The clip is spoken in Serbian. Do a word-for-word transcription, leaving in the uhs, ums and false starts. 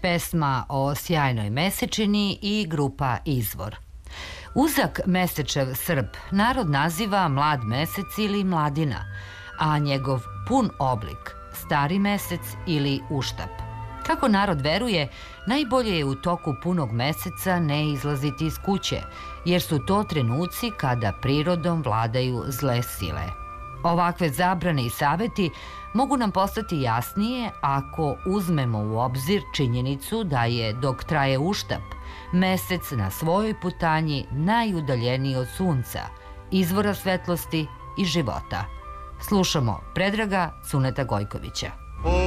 pesma o sjajnoj mesečini i grupa Izvor. Uzak mesečev srp narod naziva mlad mesec ili mladina, a njegov pun oblik stari mesec ili uštap. Kako narod veruje, najbolje je u toku punog meseca ne izlaziti iz kuće, jer su to trenuci kada prirodom vladaju zle sile. Ovakve zabrane i saveti mogu nam postati jasnije ako uzmemo u obzir činjenicu da je, dok traje uštap, mesec na svojoj putanji najudaljeniji od sunca, izvora svetlosti i života. Slušamo Predraga Cuneta Gojkovića.